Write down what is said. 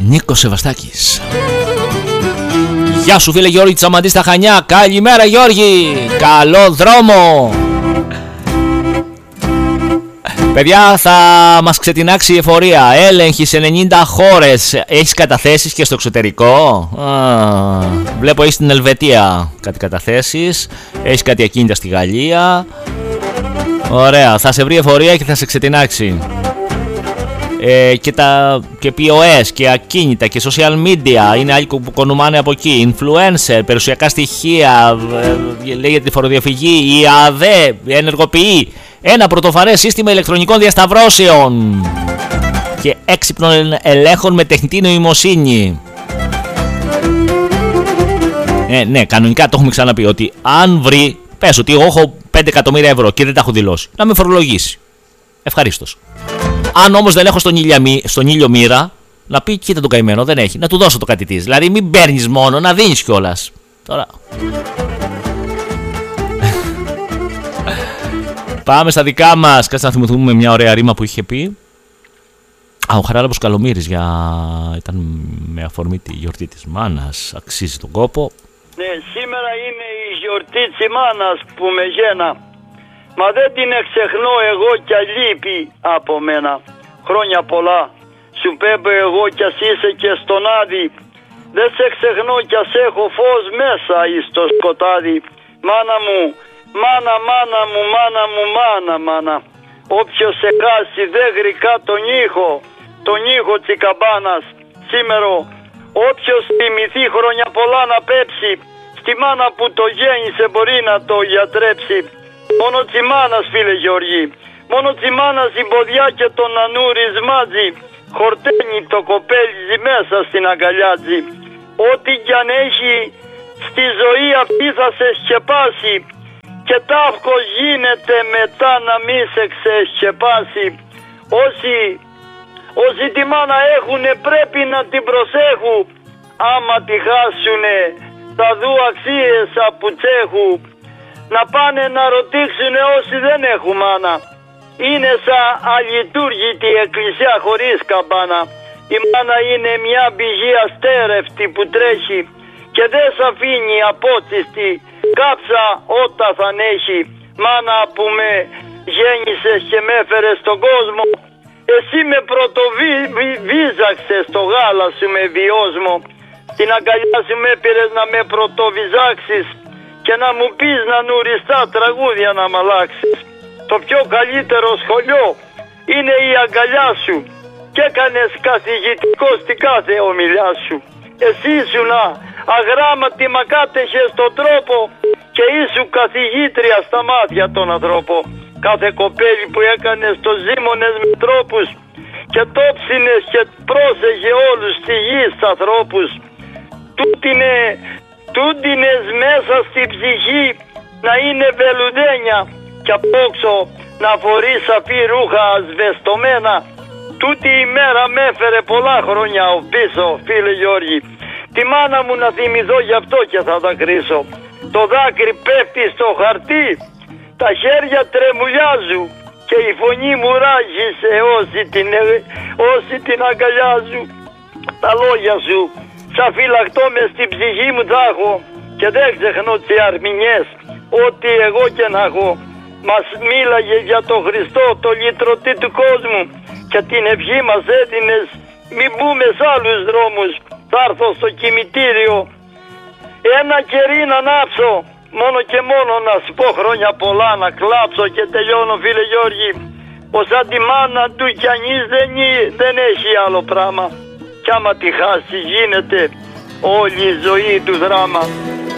Νίκος Σεβαστάκης. Γεια σου φίλε Γιώργη Τσαμαντή στα Χανιά. Καλημέρα Γιώργη. Καλό δρόμο. Παιδιά, θα μας ξετινάξει η εφορία. Έλεγχη σε 90 χώρες. Έχεις καταθέσεις και στο εξωτερικό? Βλέπω έχεις στην Ελβετία κάτι καταθέσεις. Έχεις κάτι ακίνητα στη Γαλλία. Ωραία, θα σε βρει εφορία και θα σε ξετινάξει. Και POS και ακίνητα και social media. Είναι άλλοι που κονομάνε από εκεί. Influencer, περιουσιακά στοιχεία. Λέγεται τη φοροδιαφυγή. Η ΑΔΕ ενεργοποιεί ένα πρωτοφανές σύστημα ηλεκτρονικών διασταυρώσεων και έξυπνων ελέγχων με τεχνητή νοημοσύνη. Ναι, κανονικά το έχουμε ξαναπεί ότι αν βρει, πες ότι εγώ έχω 5 εκατομμύρια ευρώ και δεν τα έχω δηλώσει, να με φορολογήσει. Ευχαρίστως. Αν όμως δεν έχω στον ήλιο μοίρα, να πει κοίτα τον καημένο, δεν έχει, να του δώσω το κάτι της. Δηλαδή μην παίρνεις μόνο, να δίνεις κιόλας. Τώρα. Πάμε στα δικά μας. Κάτσε να θυμηθούμε μια ωραία ρήμα που είχε πει. Ο Χαράλαμπος Καλομύρης ήταν με αφορμή τη γιορτή της μάνας. Αξίζει τον κόπο. Ναι, σήμερα είναι η γιορτή της μάνας που με γένα. Μα δεν την εξεχνώ εγώ κι αλείπει από μένα. Χρόνια πολλά. Σου πέμπω εγώ κι ας είσαι και στον άδει. Δεν σε ξεχνώ κι ας έχω φως μέσα εις το σκοτάδι. Μάνα μου, μάνα, μάνα μου, μάνα μου, μάνα, μάνα. Όποιος σε χάσει δεν γρικά τον ήχο της καμπάνας. Σήμερα, όποιος θυμηθεί χρόνια πολλά να πέψει, στη μάνα που το γέννησε μπορεί να το γιατρέψει. Μόνο της μάνας φίλε Γεωργή, μόνο της μάνας η ποδιά και τον ανούρι σμάτζι. Χορταίνει το κοπέλι μέσα στην αγκαλιάτζη. Ό,τι κι αν έχει στη ζωή αυτή θα σε σκεπάσει. Και ταύκος γίνεται μετά να μη σε ξεσκεπάσει. Όσοι τη μάνα έχουνε πρέπει να την προσέχουν. Άμα τη χάσουνε θα δουν αξίες από τσέχου. Να πάνε να ρωτήξουνε όσοι δεν έχουν μάνα. Είναι σαν αλειτούργητη εκκλησιά χωρίς καμπάνα. Η μάνα είναι μια πηγή αστέρευτη που τρέχει και δεν σ' αφήνει απότσιστη κάψα όταν θα έχει. Μάνα που με γέννησες και με έφερες στον κόσμο, εσύ με πρωτοβίζαξες στο γάλα σου με βιόσμο. Στην αγκαλιά σου με πήρες να με πρωτοβιζάξεις και να μου πεις να νουριστά τραγούδια να μ' αλλάξεις. Το πιο καλύτερο σχολείο είναι η αγκαλιά σου και έκανες καθηγητικό στην κάθε ομιλιά σου. Εσύ ήσουνα αγράμματη μα κάτεχες τον τρόπο και ήσου καθηγήτρια στα μάτια των ανθρώπων. Κάθε κοπέλι που έκανες το ζήμωνες με τρόπους και το ψήνες και πρόσεχε όλους στη γη στ' ανθρώπους. Τούτινες μέσα στη ψυχή να είναι βελουδένια και απόξω να φορείς σαφή ρούχα ασβεστομένα. Τούτη η μέρα με έφερε πολλά χρόνια πίσω φίλε Γιώργη. Τη μάνα μου να θυμηθώ γι' αυτό και θα δακρύσω. Το δάκρυ πέφτει στο χαρτί, τα χέρια τρεμουλιάζουν και η φωνή μου ράγει σε όσοι την αγκαλιάζουν. Τα λόγια σου σαν φυλακτό μες στην ψυχή μου θα έχω και δεν ξεχνώ τις αρμηνιές ό,τι εγώ και να έχω. Μας μίλαγε για τον Χριστό, το λυτρωτή του κόσμου και την ευχή μας έδινες μην μπούμε σ' άλλους δρόμους. Θα έρθω στο κημητήριο ένα κερί να ανάψω, μόνο και μόνο να σου πω χρόνια πολλά, να κλάψω και τελειώνω φίλε Γιώργη. Πως σαν τη μάνα του κι ανής δεν έχει άλλο πράγμα. Κι άμα τη χάσει γίνεται όλη η ζωή του δράμα.